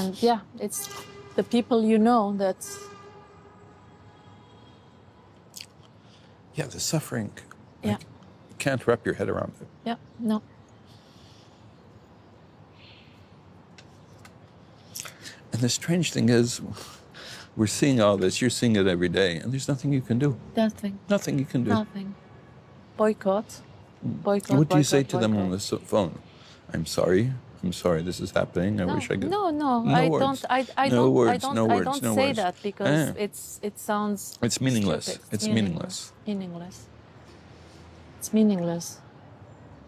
And yeah, it's the people you know that's... Yeah, the suffering. Yeah. Like, you can't wrap your head around it. Yeah, no. And the strange thing is, we're seeing all this, you're seeing it every day, and there's nothing you can do. Nothing. Nothing you can do. Nothing. Boycott. Boycott, What do you boycott, say to them on boycott. the phone? I'm sorry this is happening. I wish I could. No, No I words. don't. No words. I don't. No I words. don't No say words. that because Eh, it sounds. It's meaningless. Stupid. It's meaningless. Meaningless. It's meaningless.